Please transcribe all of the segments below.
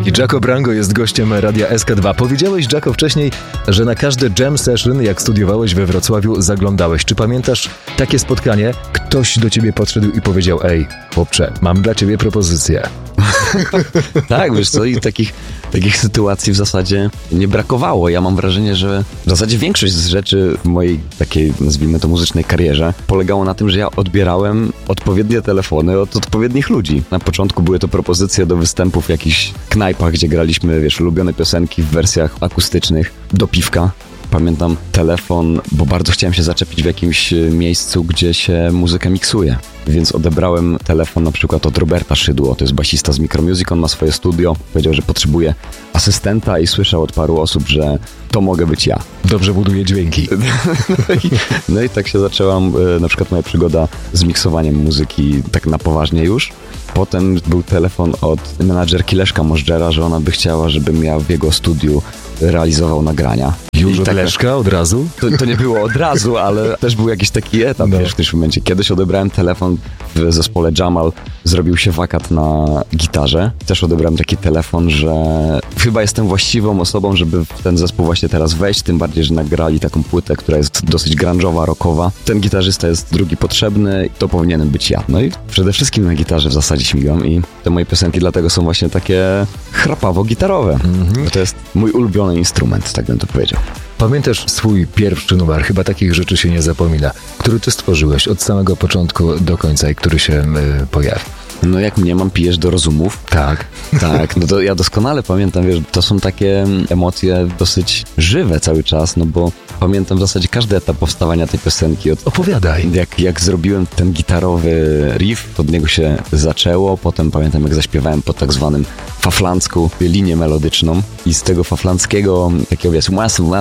Jaco Brango jest gościem Radia SK2. Powiedziałeś, Jaco, wcześniej, że na każdy jam session, jak studiowałeś we Wrocławiu, zaglądałeś. Czy pamiętasz takie spotkanie? Ktoś do ciebie podszedł i powiedział: ej, chłopcze, mam dla ciebie propozycję. Tak, wiesz co, i takich sytuacji w zasadzie nie brakowało. Ja mam wrażenie, że w zasadzie większość z rzeczy w mojej takiej, nazwijmy to, muzycznej karierze polegało na tym, że ja odbierałem odpowiednie telefony od odpowiednich ludzi. Na początku były to propozycje do występów w jakichś knajpach, gdzie graliśmy, wiesz, ulubione piosenki w wersjach akustycznych, do piwka. Pamiętam telefon, bo bardzo chciałem się zaczepić w jakimś miejscu, gdzie się muzykę miksuje. Więc odebrałem telefon na przykład od Roberta Szydło, to jest basista z Micromusic, on ma swoje studio. Powiedział, że potrzebuje asystenta i słyszał od paru osób, że to mogę być ja. Dobrze buduje dźwięki. No i tak się zaczęła na przykład moja przygoda z miksowaniem muzyki tak na poważnie już. Potem był telefon od menadżerki Leszka Możdżera, że ona by chciała, żebym ja w jego studiu realizował nagrania. Już od Leszka od razu? To nie było od razu, ale też był jakiś taki etap, wiesz, w którymś momencie. Kiedyś odebrałem telefon w zespole Jamal, zrobił się wakat na gitarze. Też odebrałem taki telefon, że chyba jestem właściwą osobą, żeby w ten zespół właśnie teraz wejść, tym bardziej, że nagrali taką płytę, która jest dosyć grunge'owa, rockowa. Ten gitarzysta jest drugi potrzebny i to powinienem być ja. No i przede wszystkim na gitarze w zasadzie śmigam i te moje piosenki dlatego są właśnie takie chrapawo-gitarowe. Bo to jest mój ulubiony instrument, tak bym to powiedział. Pamiętasz swój pierwszy numer, chyba takich rzeczy się nie zapomina, który ty stworzyłeś od samego początku do końca i który się pojawi? No jak mnie mam, pijesz do rozumów. Tak. Tak, no to ja doskonale pamiętam, wiesz, to są takie emocje dosyć żywe cały czas, no bo pamiętam w zasadzie każdy etap powstawania tej piosenki. Opowiadaj. Jak zrobiłem ten gitarowy riff, od niego się zaczęło, potem pamiętam, jak zaśpiewałem po tak zwanym faflancku linię melodyczną i z tego faflanckiego takiego, wiesz,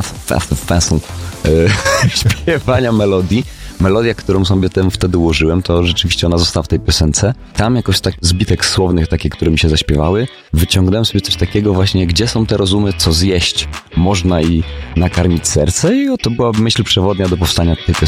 śpiewania melodii. Melodia, którą sobie wtedy ułożyłem, to rzeczywiście ona została w tej piosence. Tam jakoś tak zbitek słownych, takie, które mi się zaśpiewały, wyciągnąłem sobie coś takiego właśnie, gdzie są te rozumy, co zjeść można i nakarmić serce, i to była myśl przewodnia do powstania tej piosenki.